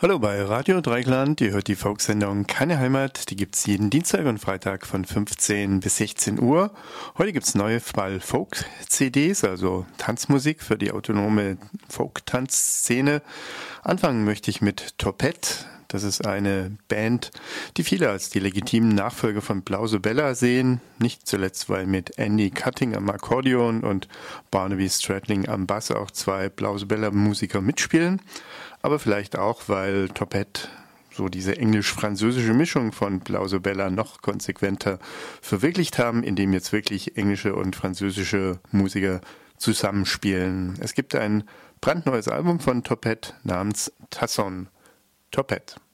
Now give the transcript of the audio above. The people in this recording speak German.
Hallo bei Radio Dreieckland, ihr hört die Folksendung Keine Heimat, die gibt's jeden Dienstag und Freitag von 15 bis 16 Uhr. Heute gibt's neue Folk-CDs, also Tanzmusik für die autonome Folk-Tanzszene. Anfangen möchte ich mit Topet. Das ist eine Band, die viele als die legitimen Nachfolger von Blausebella sehen. Nicht zuletzt, weil mit Andy Cutting am Akkordeon und Barnaby Stradling am Bass auch zwei Blausebella-Musiker mitspielen. Aber vielleicht auch, weil Topet so diese englisch-französische Mischung von Blausebella noch konsequenter verwirklicht haben, indem jetzt wirklich englische und französische Musiker zusammenspielen. Es gibt ein brandneues Album von Topet namens Tasson. Topet.